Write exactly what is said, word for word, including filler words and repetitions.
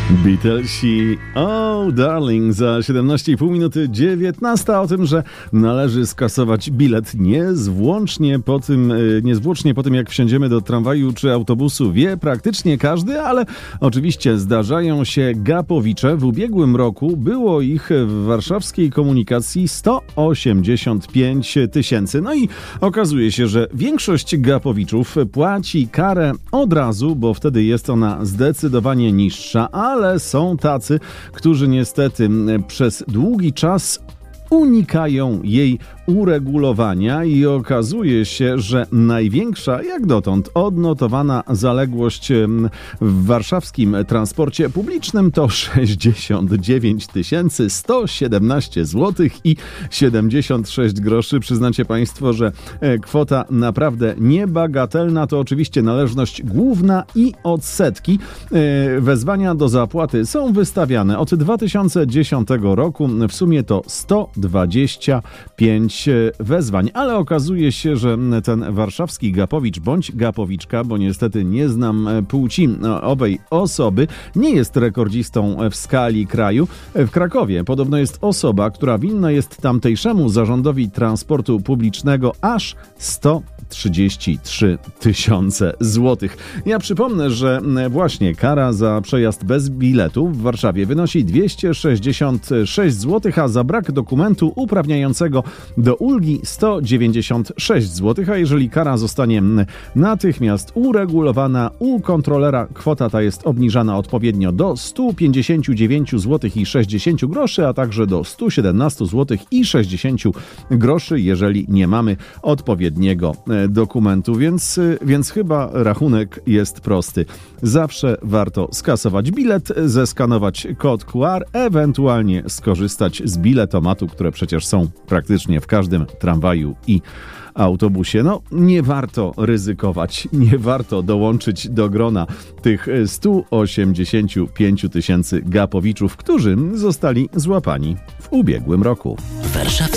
Beatlesi, oh darling, za siedemnaście i pół minuty dziewiętnasta o tym, że należy skasować bilet niezwłocznie po tym, niezwłocznie po tym, jak wsiądziemy do tramwaju czy autobusu, wie praktycznie każdy, ale oczywiście zdarzają się gapowicze. W ubiegłym roku było ich w warszawskiej komunikacji sto osiemdziesiąt pięć tysięcy. No i okazuje się, że większość gapowiczów płaci karę od razu, bo wtedy jest ona zdecydowanie niższa, ale Ale są tacy, którzy niestety przez długi czas unikają jej uregulowania i okazuje się, że największa jak dotąd odnotowana zaległość w warszawskim transporcie publicznym to sześćdziesiąt dziewięć tysięcy sto siedemnaście złotych i siedemdziesiąt sześć groszy. Przyznacie Państwo, że kwota naprawdę niebagatelna. To oczywiście należność główna i odsetki. Wezwania do zapłaty są wystawiane od dwa tysiące dziesiątego roku. W sumie to sto dwadzieścia pięć wezwań, ale okazuje się, że ten warszawski gapowicz bądź gapowiczka, bo niestety nie znam płci owej osoby, nie jest rekordzistą w skali kraju. W Krakowie podobno jest osoba, która winna jest tamtejszemu zarządowi transportu publicznego aż sto trzydzieści trzy tysiące złotych. Ja przypomnę, że właśnie kara za przejazd bez biletu w Warszawie wynosi dwieście sześćdziesiąt sześć złotych, a za brak dokumentu uprawniającego do ulgi sto dziewięćdziesiąt sześć złotych, a jeżeli kara zostanie natychmiast uregulowana u kontrolera, kwota ta jest obniżana odpowiednio do sto pięćdziesiąt dziewięć złotych i sześćdziesiąt groszy, a także do sto siedemnaście złotych i sześćdziesiąt groszy, jeżeli nie mamy odpowiedniego dokumentu, więc, więc chyba rachunek jest prosty. Zawsze warto skasować bilet, zeskanować kod Q R, ewentualnie skorzystać z biletomatu, które przecież są praktycznie w każdym tramwaju i autobusie. No, nie warto ryzykować, nie warto dołączyć do grona tych stu osiemdziesięciu pięciu tysięcy gapowiczów, którzy zostali złapani w ubiegłym roku. Warszawa.